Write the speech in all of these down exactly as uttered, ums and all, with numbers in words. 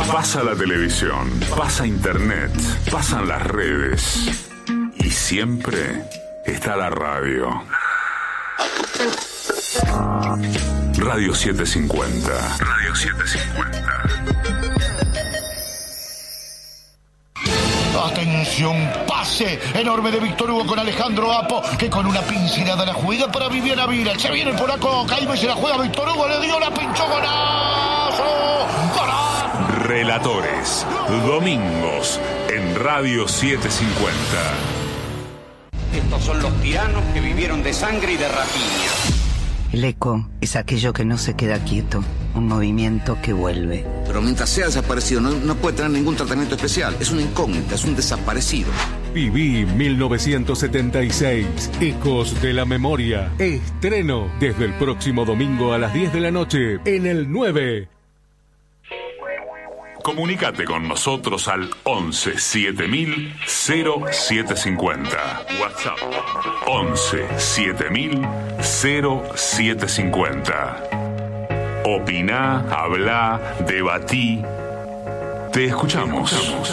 Pasa la televisión, pasa internet, pasan las redes y siempre está la radio. Radio setecientos cincuenta. Radio setecientos cincuenta. Atención, pase enorme de Víctor Hugo con Alejandro Apo, que con una pincelada la juega para Viviana Vila. Se viene por acá, Caime se la juega Víctor Hugo, le dio la pinchó, golazo. ¡Golazo! Relatores, domingos en Radio setecientos cincuenta. Estos son los tiranos que vivieron de sangre y de rapiña. El eco es aquello que no se queda quieto, un movimiento que vuelve. Pero mientras sea desaparecido no, no puede tener ningún tratamiento especial. Es una incógnita, es un desaparecido. Viví mil novecientos setenta y seis, Ecos de la Memoria. Estreno desde el próximo domingo a las diez de la noche en el nueve. Comunicate con nosotros al once siete mil cero siete cincuenta. WhatsApp once siete mil cero siete cincuenta. Opiná, hablá, debatí. Te escuchamos.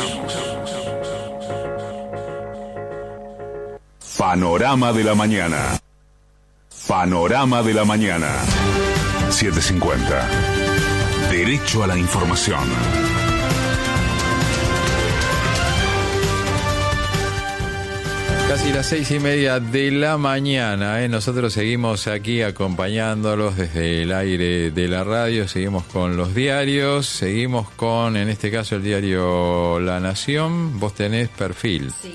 Panorama de la mañana. Panorama de la mañana. setecientos cincuenta. Derecho a la información. Casi las seis y media de la mañana, ¿eh? Nosotros seguimos aquí acompañándolos desde el aire de la radio, seguimos con los diarios, seguimos con, en este caso, el diario La Nación. Vos tenés Perfil. Sí.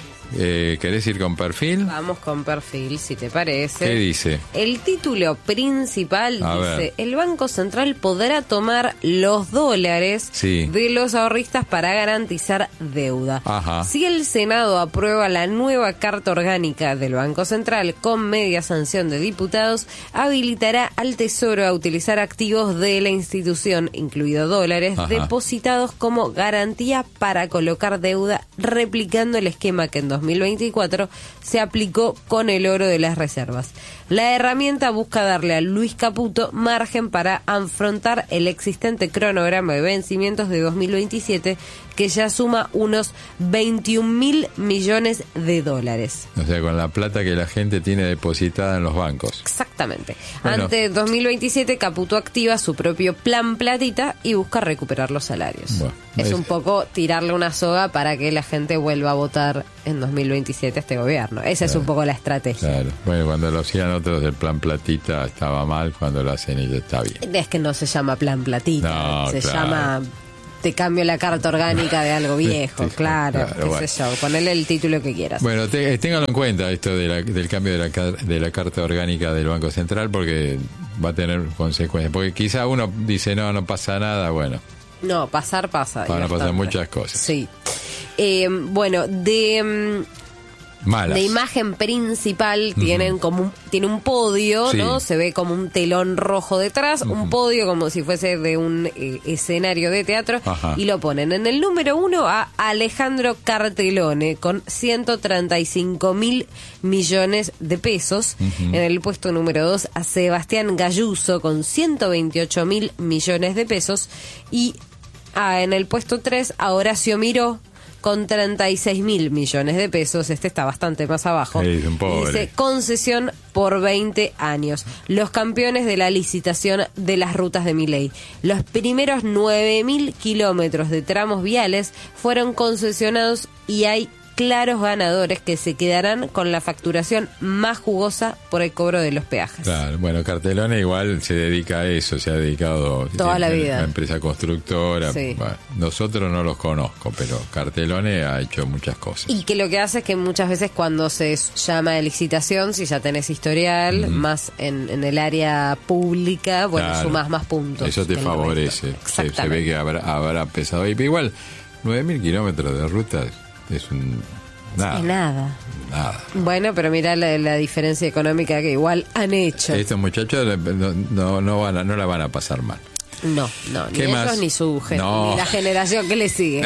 Eh, ¿Querés ir con Perfil? Vamos con Perfil, si te parece. ¿Qué dice? El título principal A dice: ver. el Banco Central podrá tomar los dólares Sí. de los ahorristas para garantizar deuda. Ajá. Si el Senado aprueba la nueva Carta Orgánica del Banco Central con media sanción de diputados, habilitará al Tesoro a utilizar activos de la institución, incluido dólares, Ajá. depositados como garantía para colocar deuda, replicando el esquema que en dos mil veinticuatro se aplicó con el oro de las reservas. La herramienta busca darle a Luis Caputo margen para afrontar el existente cronograma de vencimientos de dos mil veintisiete, que ya suma unos veintiún mil millones de dólares. O sea, con la plata que la gente tiene depositada en los bancos. Exactamente. Bueno. Ante dos mil veintisiete, Caputo activa su propio plan platita y busca recuperar los salarios. Bueno, es, es- un poco tirarle una soga para que la gente vuelva a votar en dos mil veintisiete a este gobierno. Esa es un poco la estrategia. Claro. Bueno, cuando lo hacían otros del plan platita estaba mal, cuando lo hacen ellos está bien. Es que no se llama plan platita, No, se claro. llama te cambio la carta orgánica de algo viejo, Sí, claro, claro, qué bueno. sé yo, ponele el título que quieras. Bueno, te, ténganlo en cuenta esto de la- del cambio de la, car- de la Carta Orgánica del Banco Central, porque va a tener consecuencias. Porque quizá uno dice, no, no pasa nada, bueno, No, pasar pasa. y van a pasar bastante. muchas cosas. Sí. Eh, bueno, de... mm, Malas. De imagen principal tienen como un, tiene un podio, Sí. ¿no? Se ve como un telón rojo detrás, un podio como si fuese de un eh, escenario de teatro, Ajá. y lo ponen en el número uno a Alejandro Cartelone con ciento treinta y cinco mil millones de pesos. Ujú. En el puesto número dos a Sebastián Galluso con ciento veintiocho mil millones de pesos. Y ah, en el puesto tres a Horacio Miró con treinta y seis mil millones de pesos. Este está bastante más abajo. Sí, es un pobre. Dice concesión por veinte años. Los campeones de la licitación de las rutas de Milei. Los primeros nueve mil kilómetros de tramos viales fueron concesionados y hay claros ganadores que se quedarán con la facturación más jugosa por el cobro de los peajes. Claro, bueno, Cartelone igual se dedica a eso, se ha dedicado Toda la siempre vida. a una empresa constructora. Sí. Bueno, nosotros no los conozco, pero Cartelone ha hecho muchas cosas. Y que lo que hace es que muchas veces cuando se llama de licitación, si ya tenés historial, más en, en el área pública, bueno, Claro. sumás más puntos. Eso te que el favorece. resto. Se, se Exactamente. ve que habrá, habrá pesado. Y igual, nueve mil kilómetros de ruta es un... Nada. Es nada. Nada. Bueno, pero mira la, la diferencia económica que igual han hecho. Estos muchachos no, no, no, van a, no la van a pasar mal. No, no, ni ¿Qué ellos más? ni su gen- No. ni la generación que le sigue. No.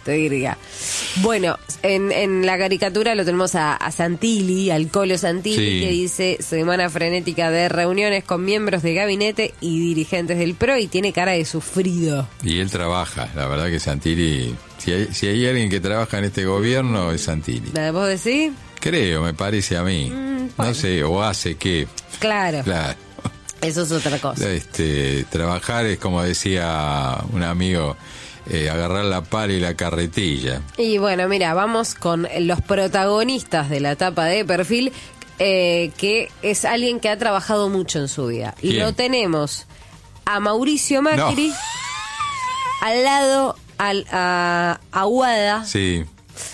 te diría. Bueno, en, en la caricatura lo tenemos a, a Santilli, al Colo Santilli, sí. que dice semana frenética de reuniones con miembros de gabinete y dirigentes del P R O, y tiene cara de sufrido. Y él trabaja, la verdad que Santilli, si hay, si hay alguien que trabaja en este gobierno es Santilli. ¿Vos decís? Creo, me parece a mí. Mm, bueno. No sé, o hace qué. Claro. Claro. Eso es otra cosa. Este, trabajar es, como decía un amigo, eh, agarrar la pala y la carretilla. Y bueno, mira, vamos con los protagonistas de la etapa de Perfil, eh, que es alguien que ha trabajado mucho en su vida. ¿Quién? Lo tenemos a Mauricio Macri, no. al lado al, a Aguada. Sí.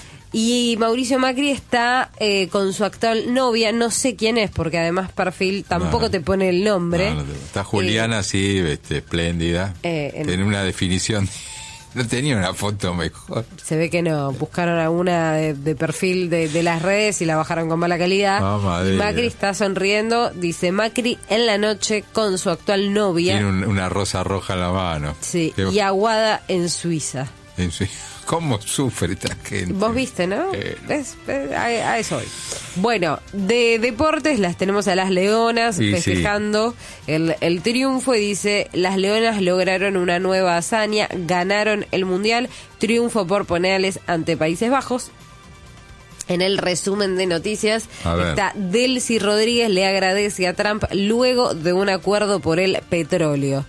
Y Mauricio Macri está eh, con su actual novia, no sé quién es, porque además Perfil tampoco no, te pone el nombre. No, no te... Está Juliana, eh, sí, este, espléndida. Eh, en... Tiene una definición. No tenía una foto mejor. Se ve que no. Buscaron alguna de, de perfil de, de las redes y la bajaron con mala calidad. Oh, Macri está sonriendo. Dice Macri en la noche con su actual novia. Tiene un, una rosa roja en la mano. Sí, Qué... y Aguada en Suiza. En Suiza. ¿Cómo sufre esta gente? Vos viste, ¿no? Eh, ¿Ves? A, a eso voy. Bueno, de deportes las tenemos a las Leonas sí, festejando sí. el, el triunfo, y dice, las Leonas lograron una nueva hazaña, ganaron el Mundial, triunfo por penales ante Países Bajos. En el resumen de noticias está Delcy Rodríguez le agradece a Trump luego de un acuerdo por el petróleo.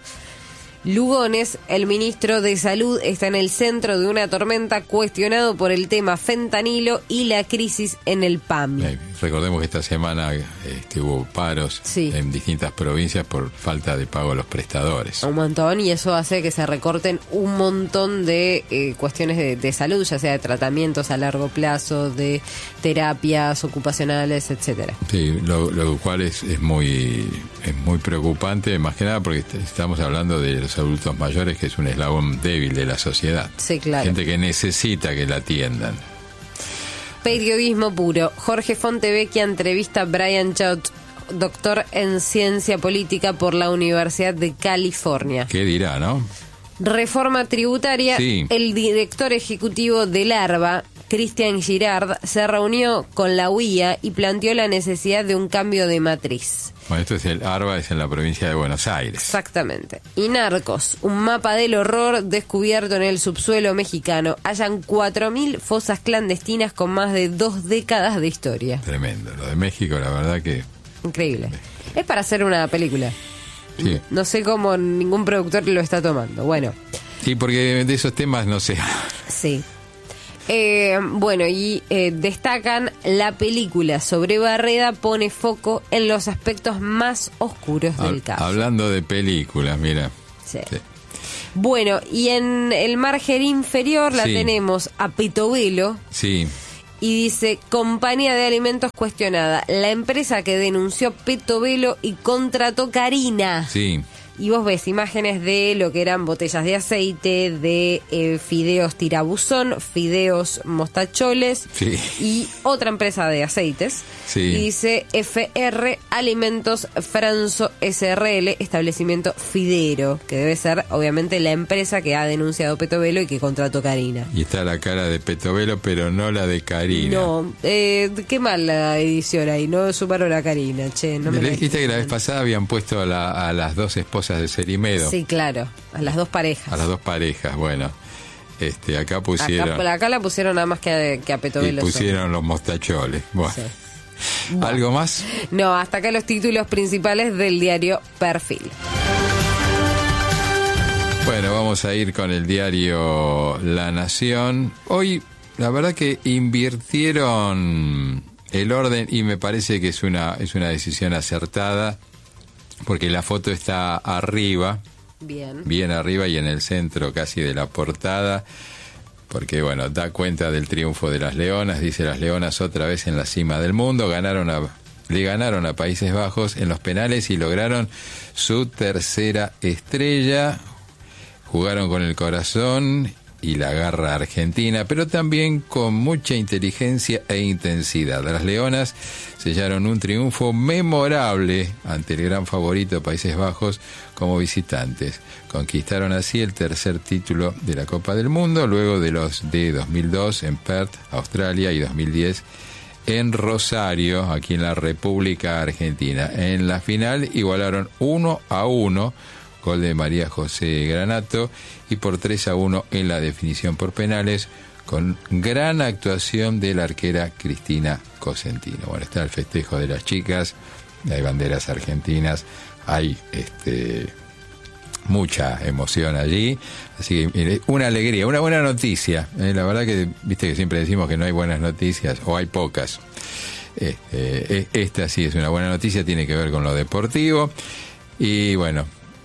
Lugones, el ministro de Salud, está en el centro de una tormenta cuestionado por el tema fentanilo y la crisis en el P A M. Eh, recordemos que esta semana este, hubo paros sí. en distintas provincias por falta de pago a los prestadores. Un montón, y eso hace que se recorten un montón de eh, cuestiones de, de salud, ya sea de tratamientos a largo plazo, de terapias ocupacionales, etcétera. Sí, lo, lo cual es, es muy es muy preocupante, más que nada porque estamos hablando de los adultos mayores, que es un eslabón débil de la sociedad. Sí, claro. Gente que necesita que la atiendan. Periodismo puro. Jorge Fontevecchia entrevista a Brian Chout, doctor en ciencia política por la Universidad de California. ¿Qué dirá, no? Reforma tributaria. Sí. El director ejecutivo de Larva, Christian Girard, se reunió con la U I A y planteó la necesidad de un cambio de matriz. Bueno, esto es el ARBA, es en la provincia de Buenos Aires. Exactamente. Y Narcos, un mapa del horror descubierto en el subsuelo mexicano. Hallan cuatro mil fosas clandestinas con más de dos décadas de historia. Tremendo. Lo de México, la verdad que... Increíble. Es para hacer una película. Sí. No sé cómo ningún productor lo está tomando. Bueno. Sí, porque de esos temas no sé. Sí. Eh, bueno, y eh, destacan la película sobre Barreda pone foco en los aspectos más oscuros Hab- del caso. Hablando de películas, mira. Sí. Sí. Bueno, y en el margen inferior la sí. tenemos a Petovelo. Sí. Y dice, compañía de alimentos cuestionada. La empresa que denunció Petovelo y contrató Carina. Sí. Y vos ves imágenes de lo que eran botellas de aceite, de eh, fideos tirabuzón, fideos mostacholes, sí. y otra empresa de aceites. Sí. Y dice F R Alimentos Franzo S R L, establecimiento fidero, que debe ser obviamente la empresa que ha denunciado Petovelo y que contrató Carina. Y está la cara de Petovelo, pero no la de Carina. No, eh, qué mal la edición ahí, no sumaron a Carina, che. No me me dijiste que la vez pasada habían puesto a, la, a las dos esposas de Cerimedo. Sí, claro, a las dos parejas. A las dos parejas, bueno. Este, acá pusieron... Acá, acá la pusieron nada más que a, que a Petovelo. Y pusieron solo los mostacholes. Bueno. Sí. Bueno. ¿Algo más? No, hasta acá los títulos principales del diario Perfil. Bueno, vamos a ir con el diario La Nación. Hoy, la verdad que invirtieron el orden y me parece que es una, es una decisión acertada, porque la foto está arriba, bien, bien arriba y en el centro casi de la portada, porque bueno, da cuenta del triunfo de las Leonas. Dice: las Leonas otra vez en la cima del mundo, ganaron a, le ganaron a Países Bajos en los penales y lograron su tercera estrella, jugaron con el corazón y la garra argentina, pero también con mucha inteligencia e intensidad. Las Leonas sellaron un triunfo memorable ante el gran favorito Países Bajos como visitantes. Conquistaron así el tercer título de la Copa del Mundo, luego de los de dos mil dos en Perth, Australia, y dos mil diez en Rosario, aquí en la República Argentina. En la final igualaron uno a uno, gol de María José Granato, y por tres a uno en la definición por penales, con gran actuación de la arquera Cristina Cosentino. Bueno, está el festejo de las chicas, hay banderas argentinas, hay este mucha emoción allí, así que mire, una alegría, una buena noticia. Eh, la verdad que, viste que siempre decimos que no hay buenas noticias, o hay pocas. Este, esta sí es una buena noticia, tiene que ver con lo deportivo, y bueno,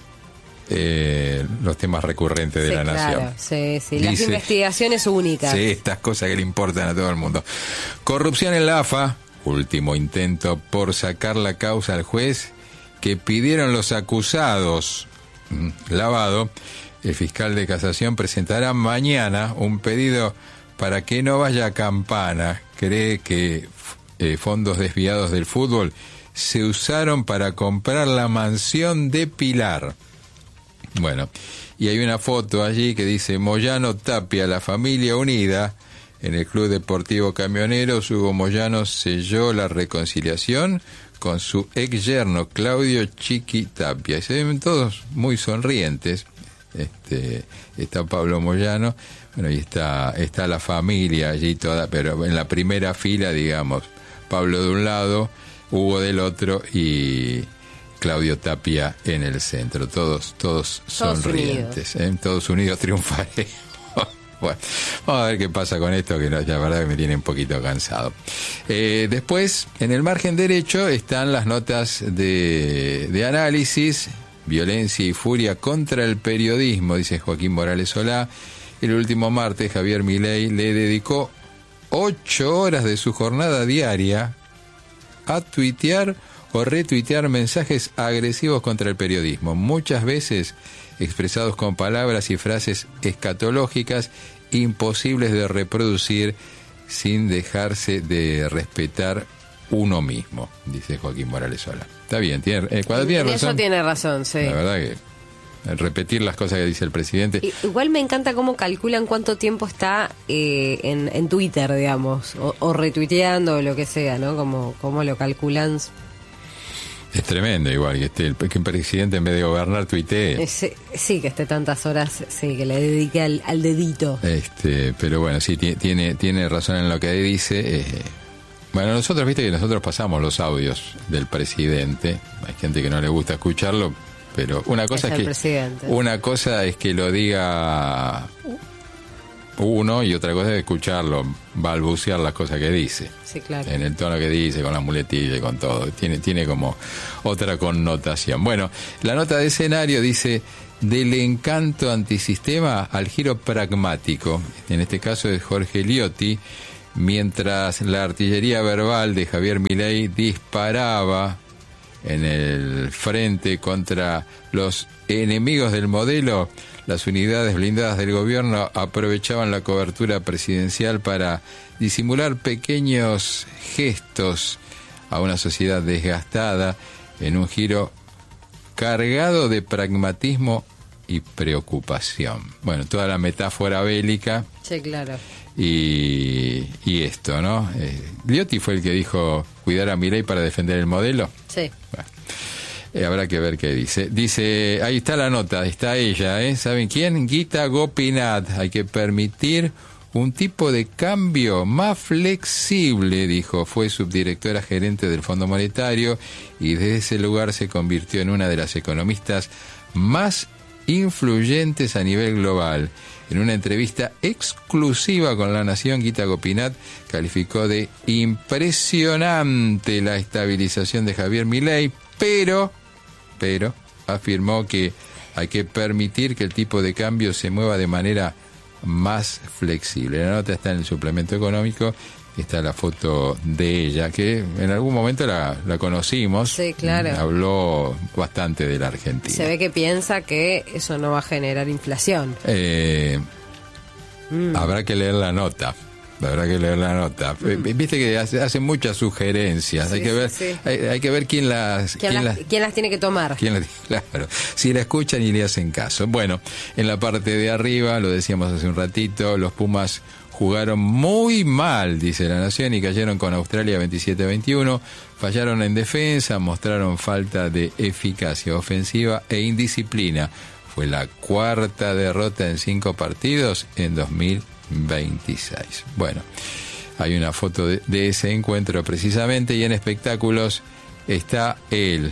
eh, los temas recurrentes de sí, la claro, nación. Sí, sí, Dice, las investigaciones únicas. Sí, estas cosas que le importan a todo el mundo. Corrupción en la A F A, último intento por sacar la causa al juez que pidieron los acusados. Lavado, el fiscal de casación presentará mañana un pedido para que no vaya a Campana. Cree que eh, fondos desviados del fútbol se usaron para comprar la mansión de Pilar. Bueno, y hay una foto allí que dice Moyano Tapia, la familia unida. En el Club Deportivo Camioneros, Hugo Moyano selló la reconciliación con su ex yerno Claudio Chiqui Tapia. Y se ven todos muy sonrientes. Este, está Pablo Moyano, bueno, y está, está la familia allí toda, pero en la primera fila, digamos, Pablo de un lado, Hugo del otro y Claudio Tapia en el centro. Todos, todos, todos sonrientes, unidos. ¿eh? Todos unidos triunfaremos. Bueno, vamos a ver qué pasa con esto, que no, la verdad que me tiene un poquito cansado. Eh, después, en el margen derecho están las notas de, de análisis. Violencia y furia contra el periodismo, dice Joaquín Morales Solá. El último martes, Javier Milei le dedicó ocho horas de su jornada diaria a tuitear o retuitear mensajes agresivos contra el periodismo, muchas veces expresados con palabras y frases escatológicas imposibles de reproducir sin dejarse de respetar uno mismo, dice Joaquín Morales Solá. Está bien, tiene, eh, cuando tiene razón. Eso tiene razón, sí. La verdad que repetir las cosas que dice el presidente. Igual me encanta cómo calculan cuánto tiempo está eh, en, en Twitter, digamos, o, o retuiteando o lo que sea, ¿no? Como, cómo lo calculan. Es tremendo, igual que esté el, que el presidente en vez de gobernar tuitee. Sí, sí, que esté tantas horas, sí, que le dedique al, al dedito. Este, pero bueno, sí, tiene, tiene razón en lo que dice. Eh, bueno, nosotros, viste que nosotros pasamos los audios del presidente. Hay gente que no le gusta escucharlo, pero una cosa es, es que presidente. Una cosa es que lo diga uno y otra cosa es escucharlo balbucear las cosas que dice. Sí, claro. En el tono que dice, con las muletillas y con todo. Tiene, tiene como otra connotación. Bueno, la nota de escenario dice: del encanto antisistema al giro pragmático. En este caso es Jorge Liotti. Mientras la artillería verbal de Javier Milei disparaba en el frente contra los enemigos del modelo, las unidades blindadas del gobierno aprovechaban la cobertura presidencial para disimular pequeños gestos a una sociedad desgastada en un giro cargado de pragmatismo y preocupación. Bueno, toda la metáfora bélica. Sí, claro. Y, y esto, ¿no? Eh, Liotti fue el que dijo cuidar a Milei para defender el modelo. Sí. Bueno. Eh, habrá que ver qué dice. Dice, ahí está la nota, está ella, ¿eh? ¿Saben quién? Gita Gopinath. Hay que permitir un tipo de cambio más flexible, dijo. Fue subdirectora gerente del Fondo Monetario y desde ese lugar se convirtió en una de las economistas más influyentes a nivel global. En una entrevista exclusiva con La Nación, Gita Gopinath calificó de impresionante la estabilización de Javier Milei, pero... pero afirmó que hay que permitir que el tipo de cambio se mueva de manera más flexible. La nota está en el suplemento económico, está la foto de ella, que en algún momento la, la conocimos. Sí, claro. Habló bastante de la Argentina. Se ve que piensa que eso no va a generar inflación. Eh, Mm. Habrá que leer la nota. Habrá que leer la nota. Mm. Viste que hace, hace muchas sugerencias. Sí, hay que ver, sí, sí. Hay, hay que ver quién las, ¿Quién, quién las, las, quién las tiene que tomar. Quién las, claro. Si la escuchan y le hacen caso. Bueno, en la parte de arriba, lo decíamos hace un ratito, los Pumas jugaron muy mal, dice La Nación, y cayeron con Australia veintisiete a veintiuno. Fallaron en defensa, mostraron falta de eficacia ofensiva e indisciplina. Fue la cuarta derrota en cinco partidos en dos mil veintiséis. Bueno, hay una foto de, de ese encuentro precisamente, y en espectáculos está él.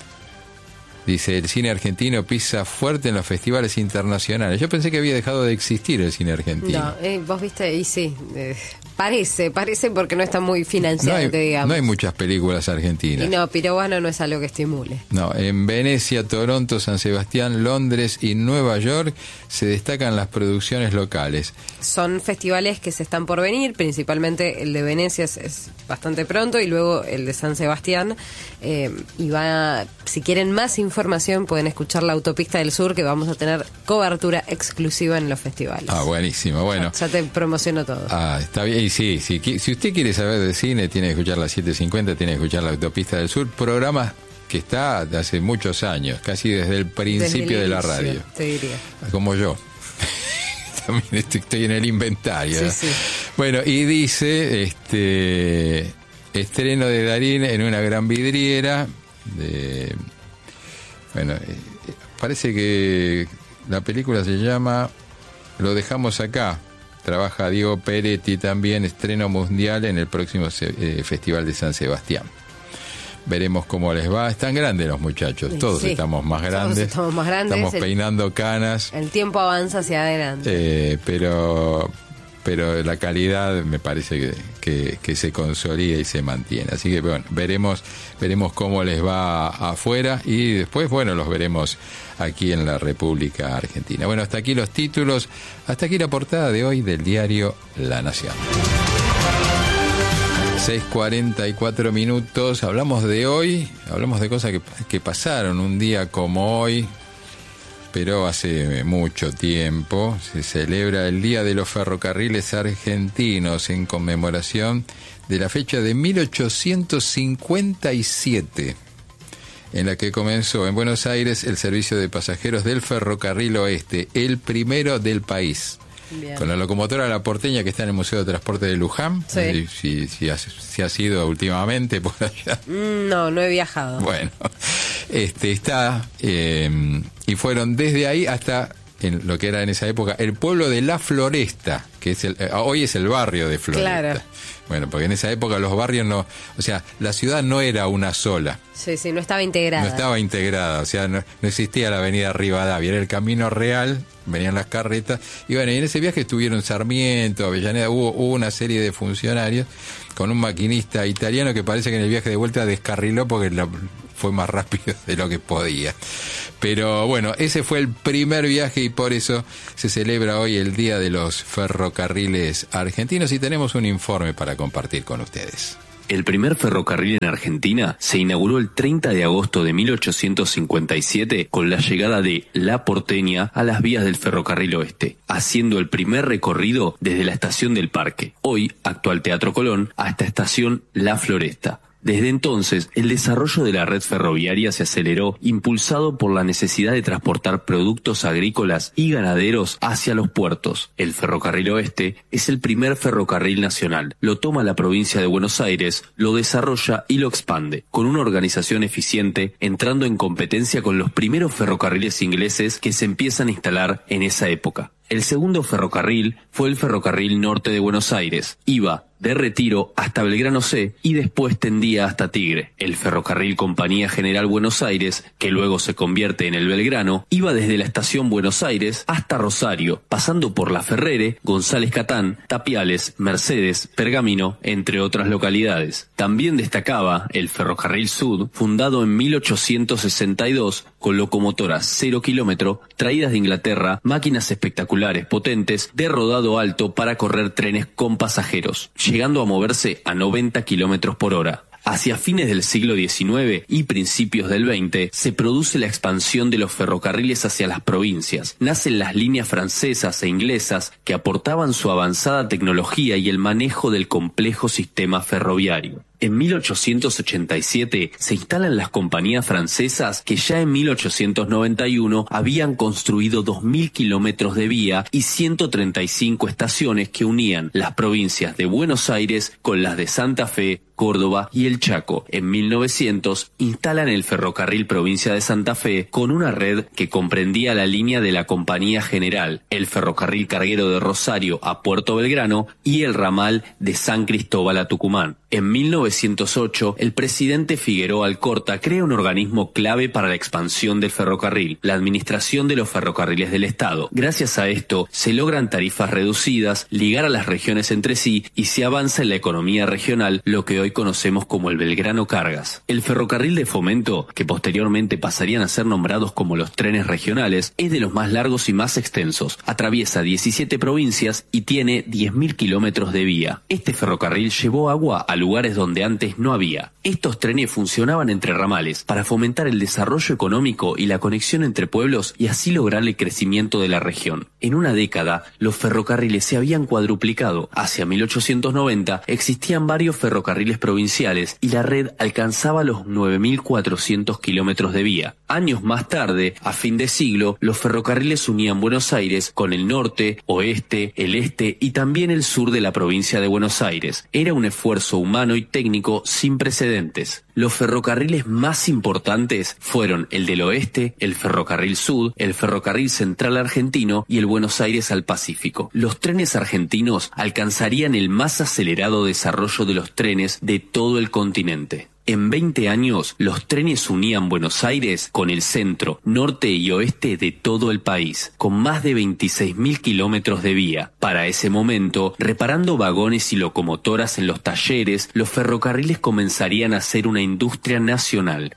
Dice, el cine argentino pisa fuerte en los festivales internacionales. Yo pensé que había dejado de existir el cine argentino. No, eh, vos viste, y sí, eh, parece, parece porque no está muy financiado, no hay, digamos. No hay muchas películas argentinas. Y no, Piroguano no es algo que estimule. No, en Venecia, Toronto, San Sebastián, Londres y Nueva York se destacan las producciones locales. Son festivales que se están por venir, principalmente el de Venecia es, es bastante pronto, y luego el de San Sebastián. Eh, y va, si quieren más información, pueden escuchar La Autopista del Sur, que vamos a tener cobertura exclusiva en los festivales. Ah, buenísimo, bueno. Ya, ya te promociono todo. Ah, está bien, y sí, sí, si usted quiere saber de cine, tiene que escuchar las siete cincuenta, tiene que escuchar La Autopista del Sur, programa que está de hace muchos años, casi desde el principio de la radio. Te diría. Como yo. También estoy, estoy en el inventario. Sí, ¿no? sí. Bueno, y dice, este, estreno de Darín en una gran vidriera. De, bueno, eh, parece que la película se llama Lo dejamos acá. Trabaja Diego Peretti también, estreno mundial en el próximo eh, Festival de San Sebastián. Veremos cómo les va. Están grandes los muchachos, todos sí, estamos más grandes. Todos estamos más grandes. Estamos el, peinando canas. El tiempo avanza hacia adelante. Eh, pero pero la calidad me parece que, que, que se consolida y se mantiene. Así que bueno, veremos veremos cómo les va afuera, y después, bueno, los veremos aquí en la República Argentina. Bueno, hasta aquí los títulos, hasta aquí la portada de hoy del diario La Nación. seis cuarenta y cuatro minutos, hablamos de hoy, hablamos de cosas que, que pasaron un día como hoy, pero hace mucho tiempo. Se celebra el Día de los Ferrocarriles Argentinos en conmemoración de la fecha de mil ochocientos cincuenta y siete, en la que comenzó en Buenos Aires el servicio de pasajeros del Ferrocarril Oeste, el primero del país. Bien. Con la locomotora La Porteña, que está en el Museo de Transporte de Luján. Sí. Si, si, ha, si ha sido últimamente por allá. No, no he viajado. Bueno, este está, eh, y fueron desde ahí hasta en lo que era en esa época el pueblo de La Floresta, que es el, hoy es el barrio de Floresta. Claro. Bueno, porque en esa época los barrios no, o sea, la ciudad no era una sola. Sí, sí, no estaba integrada. No estaba integrada, o sea, no, no existía la avenida Rivadavia, era el Camino Real, venían las carretas, y bueno, y en ese viaje estuvieron Sarmiento, Avellaneda, hubo, hubo una serie de funcionarios con un maquinista italiano que parece que en el viaje de vuelta descarriló porque la, fue más rápido de lo que podía. Pero bueno, ese fue el primer viaje, y por eso se celebra hoy el Día de los Ferrocarriles Argentinos, y tenemos un informe para compartir con ustedes. El primer ferrocarril en Argentina se inauguró el treinta de agosto de mil ochocientos cincuenta y siete con la llegada de La Porteña a las vías del Ferrocarril Oeste, haciendo el primer recorrido desde la estación del Parque, hoy actual Teatro Colón, hasta estación La Floresta. Desde entonces, el desarrollo de la red ferroviaria se aceleró, impulsado por la necesidad de transportar productos agrícolas y ganaderos hacia los puertos. El Ferrocarril Oeste es el primer ferrocarril nacional. Lo toma la provincia de Buenos Aires, lo desarrolla y lo expande, con una organización eficiente, entrando en competencia con los primeros ferrocarriles ingleses que se empiezan a instalar en esa época. El segundo ferrocarril fue el Ferrocarril Norte de Buenos Aires. Iba de Retiro hasta Belgrano C y después tendía hasta Tigre. El Ferrocarril Compañía General Buenos Aires, que luego se convierte en el Belgrano, iba desde la estación Buenos Aires hasta Rosario, pasando por La Ferrere, González Catán, Tapiales, Mercedes, Pergamino, entre otras localidades. También destacaba el Ferrocarril Sud, fundado en mil ochocientos sesenta y dos, con locomotoras cero kilómetro, traídas de Inglaterra, máquinas espectaculares potentes de rodado alto para correr trenes con pasajeros, llegando a moverse a noventa kilómetros por hora. Hacia fines del siglo diecinueve y principios del veinte se produce la expansión de los ferrocarriles hacia las provincias. Nacen las líneas francesas e inglesas que aportaban su avanzada tecnología y el manejo del complejo sistema ferroviario. En mil ochocientos ochenta y siete se instalan las compañías francesas que ya en mil ochocientos noventa y uno habían construido dos mil kilómetros de vía y ciento treinta y cinco estaciones que unían las provincias de Buenos Aires con las de Santa Fe, Córdoba y el Chaco. En mil novecientos instalan el ferrocarril Provincia de Santa Fe con una red que comprendía la línea de la Compañía General, el ferrocarril carguero de Rosario a Puerto Belgrano y el ramal de San Cristóbal a Tucumán. En mil novecientos ocho, el presidente Figueroa Alcorta crea un organismo clave para la expansión del ferrocarril, la Administración de los Ferrocarriles del Estado. Gracias a esto, se logran tarifas reducidas, ligar a las regiones entre sí y se avanza en la economía regional, lo que hoy conocemos como el Belgrano Cargas. El ferrocarril de Fomento, que posteriormente pasarían a ser nombrados como los trenes regionales, es de los más largos y más extensos. Atraviesa diecisiete provincias y tiene diez mil kilómetros de vía. Este ferrocarril llevó agua a lugares donde antes no había. Estos trenes funcionaban entre ramales para fomentar el desarrollo económico y la conexión entre pueblos y así lograr el crecimiento de la región. En una década, los ferrocarriles se habían cuadruplicado. Hacia mil ochocientos noventa existían varios ferrocarriles provinciales y la red alcanzaba los nueve mil cuatrocientos kilómetros de vía. Años más tarde, a fin de siglo, los ferrocarriles unían Buenos Aires con el norte, oeste, el este y también el sur de la provincia de Buenos Aires. Era un esfuerzo humano y técnico sin precedentes. Los ferrocarriles más importantes fueron el del oeste, el ferrocarril Sud, el ferrocarril central argentino y el Buenos Aires al Pacífico. Los trenes argentinos alcanzarían el más acelerado desarrollo de los trenes de todo el continente. En veinte años, los trenes unían Buenos Aires con el centro, norte y oeste de todo el país, con más de veintiséis mil kilómetros de vía. Para ese momento, reparando vagones y locomotoras en los talleres, los ferrocarriles comenzarían a ser una industria nacional.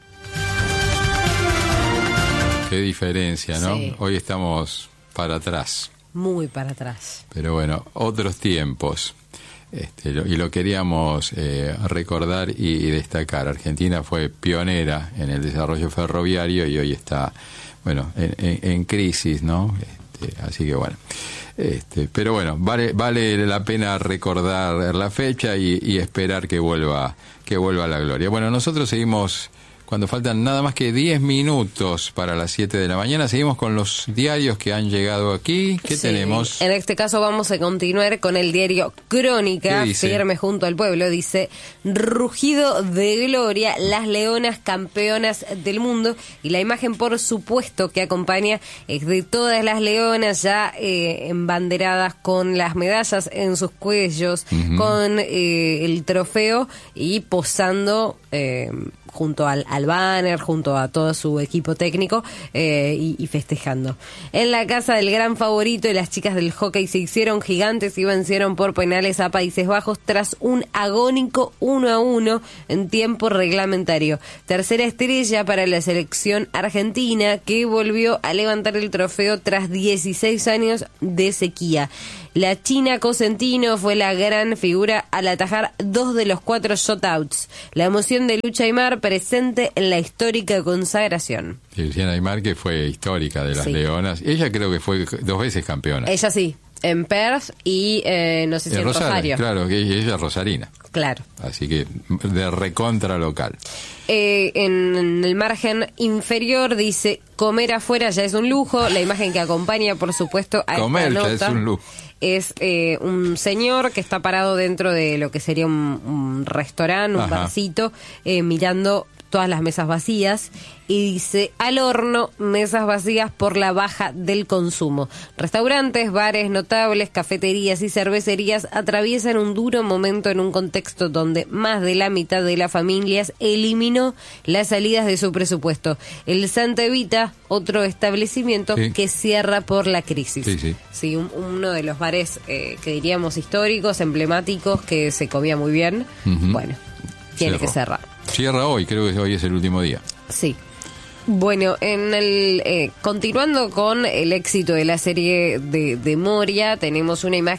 Qué diferencia, ¿no? Sí. Hoy estamos para atrás. Muy para atrás. Pero bueno, otros tiempos. Este, lo, y lo queríamos eh, recordar y, y destacar. Argentina fue pionera en el desarrollo ferroviario y hoy está, bueno, en, en, en crisis, ¿no? Este, así que bueno, este, pero bueno, vale vale la pena recordar la fecha y, y esperar que vuelva que vuelva a la gloria. Bueno, nosotros seguimos. Cuando faltan nada más que diez minutos para las siete de la mañana, seguimos con los diarios que han llegado aquí. ¿Qué sí, tenemos? En este caso vamos a continuar con el diario Crónica, firme junto al pueblo. Dice, rugido de gloria, las leonas campeonas del mundo. Y la imagen, por supuesto, que acompaña es de todas las leonas ya eh, embanderadas con las medallas en sus cuellos, uh-huh. con eh, el trofeo y posando... Eh, junto al, al banner, junto a todo su equipo técnico eh, y, y festejando. En la casa del gran favorito, las chicas del hockey se hicieron gigantes y vencieron por penales a Países Bajos tras un agónico uno a uno en tiempo reglamentario. Tercera estrella para la selección argentina, que volvió a levantar el trofeo tras dieciséis años de sequía. La china Cosentino fue la gran figura al atajar dos de los cuatro shutouts. La emoción de Lucha Aymar presente en la histórica consagración. Luciana Aymar, que fue histórica de las sí. Leonas. Ella creo que fue dos veces campeona. Ella sí, en Perth y eh, no sé si en Rosario. Rosario. Claro, que ella es rosarina. Claro. Así que de recontra local. Eh, en, en el margen inferior dice, comer afuera ya es un lujo. La imagen que acompaña, por supuesto, a comer esta nota ya es un lujo. Es eh, un señor que está parado dentro de lo que sería un, un restaurante, un Ajá. barcito, eh, mirando todas las mesas vacías, y dice, al horno, mesas vacías por la baja del consumo. Restaurantes, bares notables, cafeterías y cervecerías atraviesan un duro momento en un contexto donde más de la mitad de las familias eliminó las salidas de su presupuesto. El Santa Evita, otro establecimiento sí. que cierra por la crisis. Sí, sí. Sí, un, uno de los bares eh, que diríamos históricos, emblemáticos, que se comía muy bien. Uh-huh. Bueno, tiene Cierro. que cerrar. Cierra hoy, creo que hoy es el último día. Sí. Bueno, en el eh, continuando con el éxito de la serie de, de Moria, tenemos una imagen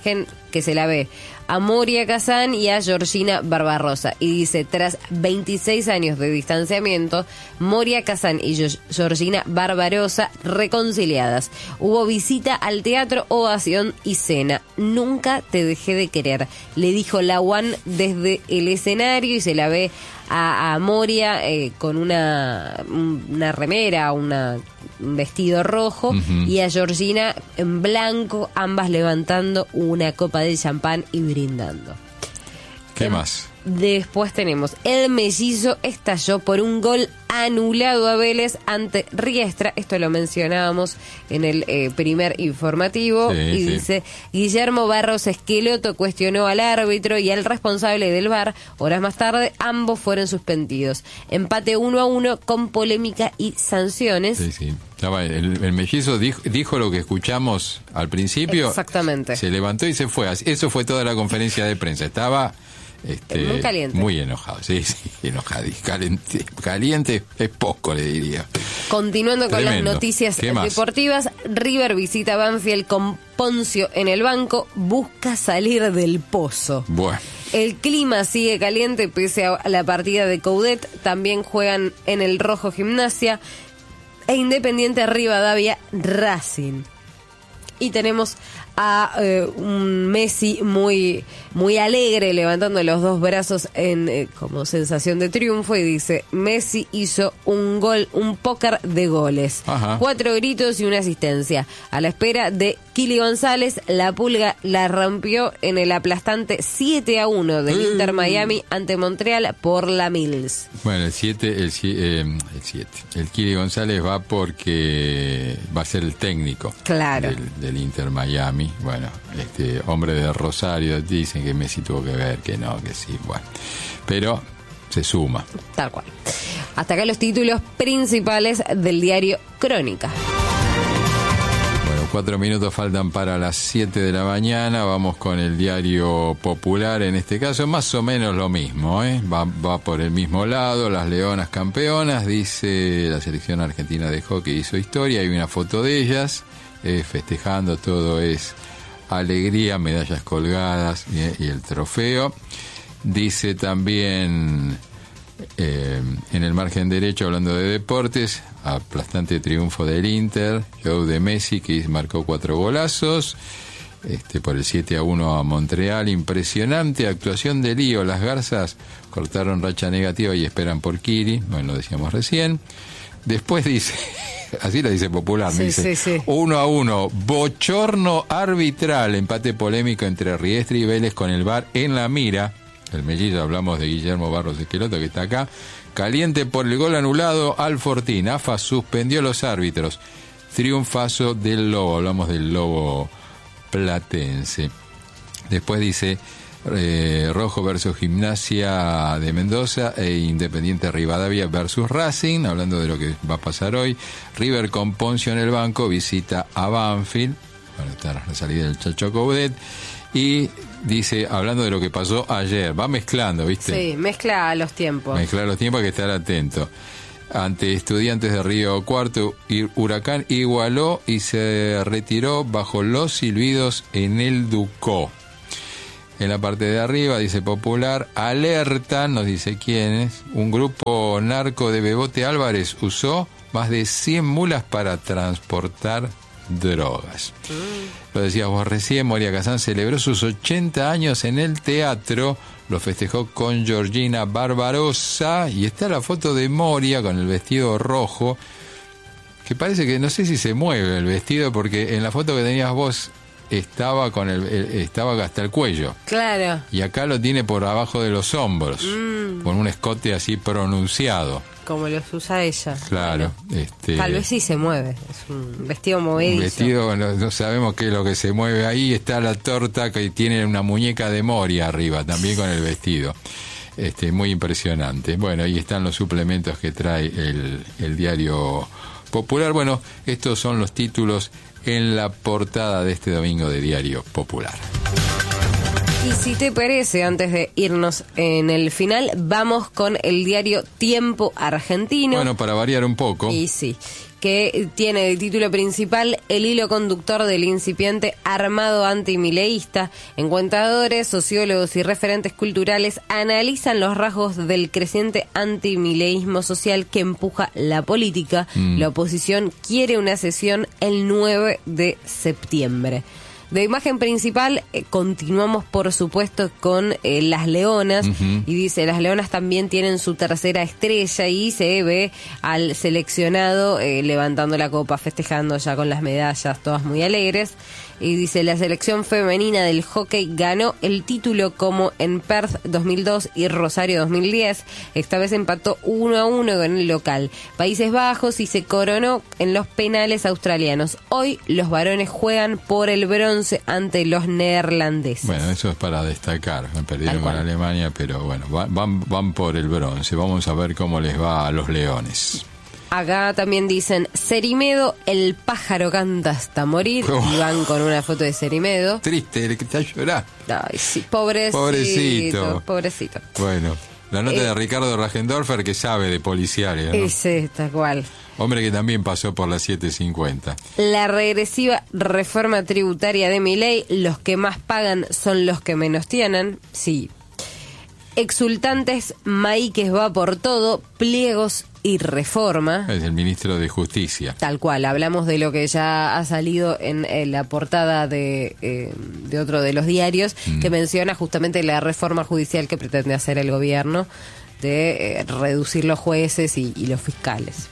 que se la ve a Moria Kazan y a Georgina Barbarossa. Y dice, tras veintiséis años de distanciamiento, Moria Kazan y Georgina Barbarossa reconciliadas. Hubo visita al teatro, ovación y cena. Nunca te dejé de querer, le dijo Lawan desde el escenario, y se la ve a, a Moria eh, con una, una remera, una, un vestido rojo, uh-huh. y a Georgina en blanco, ambas levantando una copa de champán y brindando. ¿Qué eh, más? Después tenemos, el mellizo estalló por un gol anulado a Vélez ante Riestra. Esto lo mencionábamos en el eh, primer informativo. Sí, y sí. dice, Guillermo Barros Esqueloto cuestionó al árbitro y al responsable del V A R. Horas más tarde, ambos fueron suspendidos. Empate uno a uno con polémica y sanciones. Sí, sí. El, el mellizo dijo, dijo lo que escuchamos al principio. Exactamente. Se levantó y se fue. Eso fue toda la conferencia de prensa. Estaba... Este, muy caliente. Muy enojado, sí, sí, enojado. Caliente, caliente es poco, le diría. Continuando Tremendo. Con las noticias deportivas, River visita Banfield con Poncio en el banco, busca salir del pozo. Bueno. El clima sigue caliente pese a la partida de Coudet. También juegan en el Rojo Gimnasia e Independiente Rivadavia Racing. Y tenemos a eh, un Messi muy muy alegre, levantando los dos brazos en eh, como sensación de triunfo, y dice, Messi hizo un gol, un póker de goles. Ajá. Cuatro gritos y una asistencia. A la espera de Kili González, la Pulga la rompió en el aplastante siete a uno del uh. Inter Miami ante Montreal por la Mills. Bueno, el siete, el siete, eh, el siete. El Kili González va porque va a ser el técnico. Claro. Del, del Inter Miami. Bueno, este hombre de Rosario, dicen que Messi tuvo que ver, que no, que sí, bueno. Pero se suma. Tal cual. Hasta acá los títulos principales del diario Crónica. Bueno, cuatro minutos faltan para las siete de la mañana. Vamos con el diario Popular, en este caso, más o menos lo mismo, ¿eh? Va, va por el mismo lado, las Leonas campeonas, dice la selección argentina de hockey hizo historia, hay una foto de ellas. Eh, festejando, todo es alegría, medallas colgadas y, y el trofeo. Dice también eh, en el margen derecho, hablando de deportes, aplastante triunfo del Inter, show de Messi, que marcó cuatro golazos este, por el siete a uno a Montreal, impresionante actuación de Lío, las Garzas cortaron racha negativa y esperan por Kiri, bueno, lo decíamos recién. Después dice, así lo dice Popular, sí, dice, sí, sí. uno a uno, bochorno arbitral, empate polémico entre Riestra y Vélez con el V A R en la mira. El mellizo, hablamos de Guillermo Barros Esqueloto, que está acá, caliente por el gol anulado al Fortín. AFA suspendió los árbitros. Triunfazo del Lobo, hablamos del Lobo platense. Después dice, Eh, Rojo versus Gimnasia de Mendoza e Independiente Rivadavia versus Racing, hablando de lo que va a pasar hoy. River con Poncio en el banco, visita a Banfield, bueno, está la salida del Chacho Coudet, y dice, hablando de lo que pasó ayer, va mezclando, ¿viste? Sí, mezcla los tiempos. Mezcla los tiempos, hay que estar atento. Ante Estudiantes de Río Cuarto, Huracán igualó y se retiró bajo los silbidos en el Ducó. En la parte de arriba, dice Popular, alertan, nos dice quiénes, un grupo narco de Bebote Álvarez usó más de cien mulas para transportar drogas. Mm. Lo decías vos recién, Moria Kazan celebró sus ochenta años en el teatro, lo festejó con Georgina Barbarossa, y está la foto de Moria con el vestido rojo, que parece que no sé si se mueve el vestido, porque en la foto que tenías vos estaba con el, el estaba hasta el cuello. Claro. Y acá lo tiene por abajo de los hombros, mm. con un escote así pronunciado. Como los usa ella. Claro. Bueno, este, tal vez sí se mueve. Es un vestido movedizo. Un vestido, no, no sabemos qué es lo que se mueve ahí. Está la torta que tiene una muñeca de Moria arriba, también con el vestido. Este, muy impresionante. Bueno, ahí están los suplementos que trae el, el diario Popular. Bueno, estos son los títulos en la portada de este domingo de Diario Popular. Y si te parece, antes de irnos en el final, vamos con el diario Tiempo Argentino. Bueno, para variar un poco. Y sí, que tiene de título principal el hilo conductor del incipiente armado antimileísta. Encuentadores, sociólogos y referentes culturales analizan los rasgos del creciente antimileísmo social que empuja la política. Mm. La oposición quiere una sesión el nueve de septiembre. De imagen principal, eh, continuamos por supuesto con eh, las leonas, uh-huh. y dice, las leonas también tienen su tercera estrella y se ve al seleccionado eh, levantando la copa, festejando ya con las medallas, todas muy alegres. Y dice, la selección femenina del hockey ganó el título como en Perth dos mil dos y Rosario dos mil diez. Esta vez empató uno a uno con el local Países Bajos y se coronó en los penales australianos. Hoy los varones juegan por el bronce ante los neerlandeses. Bueno, eso es para destacar. Perdieron con Alemania, pero bueno, van, van por el bronce. Vamos a ver cómo les va a los leones. Acá también dicen, Cerimedo, el pájaro canta hasta morir. Oh. Y van con una foto de Cerimedo. Triste, el que está llorando. Ay, sí, pobrecito. Pobrecito. Pobrecito. Bueno, la nota eh, de Ricardo Rajendorfer, que sabe de policiales, ¿no? Sí, tal cual. Hombre que también pasó por la setecientos cincuenta. La regresiva reforma tributaria de Milei, los que más pagan son los que menos tienen. Sí. Exultantes, Maíquez va por todo, pliegos y reforma. Es el ministro de Justicia. Tal cual, hablamos de lo que ya ha salido en, en la portada de, eh, de otro de los diarios, mm. que menciona justamente la reforma judicial que pretende hacer el gobierno de eh, reducir los jueces y, y los fiscales.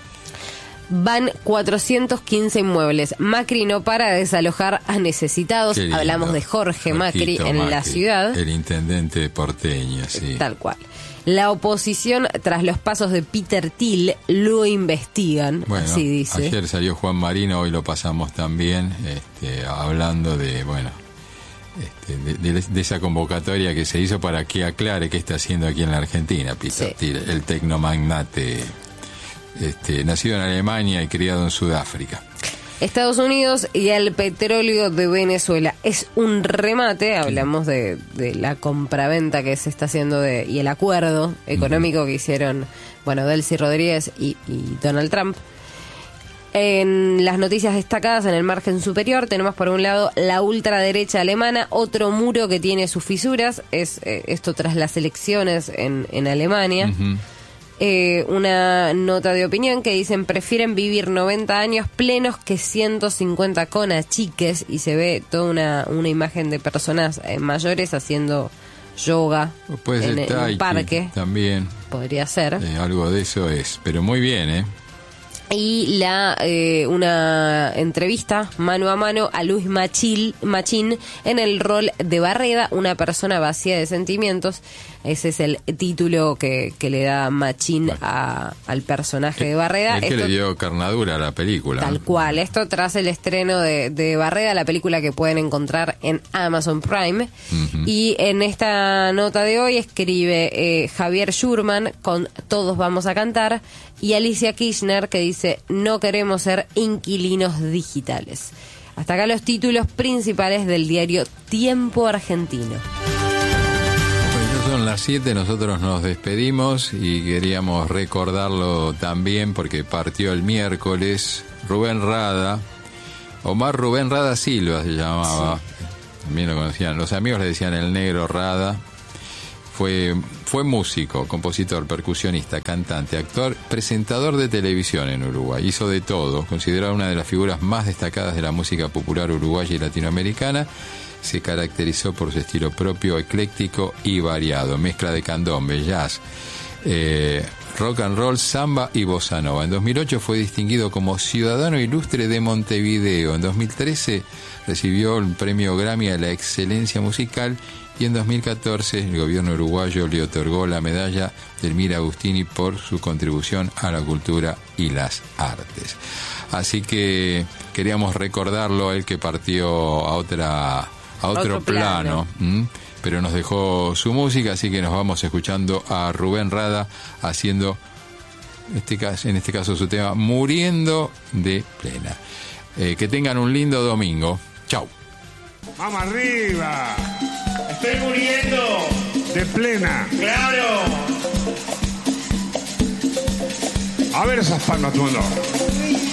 Van cuatrocientos quince inmuebles. Macri no para de desalojar a necesitados. Hablamos de Jorge Macri en Macri, la ciudad. El intendente porteño, sí. Tal cual. La oposición, tras los pasos de Peter Thiel, lo investigan, bueno, así dice. Ayer salió Juan Marino, hoy lo pasamos también, este, hablando de, bueno, este, de, de, de esa convocatoria que se hizo para que aclare qué está haciendo aquí en la Argentina, Peter sí. Thiel, el tecnomagnate. Este, nacido en Alemania y criado en Sudáfrica. Estados Unidos y el petróleo de Venezuela. Es un remate, hablamos de, de la compraventa que se está haciendo de, y el acuerdo económico uh-huh. que hicieron, bueno, Delcy Rodríguez y, y Donald Trump. En las noticias destacadas en el margen superior tenemos por un lado la ultraderecha alemana, otro muro que tiene sus fisuras, es eh, esto tras las elecciones en, en Alemania. Uh-huh. Eh, una nota de opinión que dicen prefieren vivir noventa años plenos que ciento cincuenta con achiques, y se ve toda una, una imagen de personas eh, mayores haciendo yoga Puede en, ser en un parque. También. Podría ser. Eh, algo de eso es, pero muy bien, ¿eh? Y la eh, una entrevista mano a mano a Luis Machil, Machín en el rol de Barreda, una persona vacía de sentimientos. Ese es el título que, que le da Machín a, al personaje de Barreda. El que esto, le dio carnadura a la película. Tal cual. Esto tras el estreno de, de Barreda, la película que pueden encontrar en Amazon Prime. Uh-huh. Y en esta nota de hoy escribe eh, Javier Schurman con Todos vamos a cantar, y Alicia Kirchner que dice no queremos ser inquilinos digitales. Hasta acá los títulos principales del diario Tiempo Argentino. Son las siete, nosotros nos despedimos y queríamos recordarlo también porque partió el miércoles Rubén Rada, Omar Rubén Rada Silva se llamaba, sí. También lo conocían, los amigos le decían el negro Rada. Fue, fue músico, compositor, percusionista, cantante, actor, presentador de televisión en Uruguay. Hizo de todo, considerado una de las figuras más destacadas de la música popular uruguaya y latinoamericana. Se caracterizó por su estilo propio, ecléctico y variado, mezcla de candombe, jazz, eh, rock and roll, samba y bossa nova. En dos mil ocho fue distinguido como Ciudadano Ilustre de Montevideo. En dos mil trece recibió el premio Grammy a la excelencia musical, y en dos mil catorce el gobierno uruguayo le otorgó la medalla Delmira Agustini por su contribución a la cultura y las artes. Así que queríamos recordarlo, él que partió a otra a otro, otro plano, plano. Pero nos dejó su música, así que nos vamos escuchando a Rubén Rada haciendo este caso, en este caso su tema Muriendo de Plena. Eh, que tengan un lindo domingo. Chau. ¡Vamos arriba! de plena. ¡Claro! A ver esas palmas, tu honor.